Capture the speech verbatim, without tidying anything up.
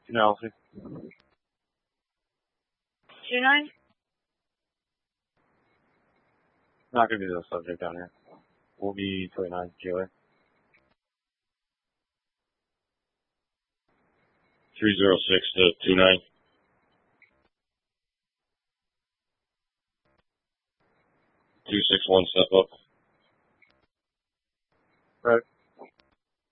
Penelope. Two nine? Not going to be the subject down here. We'll be twenty-nine, G O A. three zero six to two nine. two six one, step up. Right.